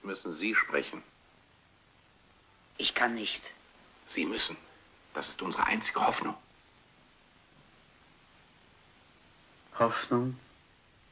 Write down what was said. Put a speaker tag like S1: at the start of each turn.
S1: Jetzt müssen Sie sprechen.
S2: Ich kann nicht.
S1: Sie müssen. Das ist unsere einzige Hoffnung.
S2: Hoffnung?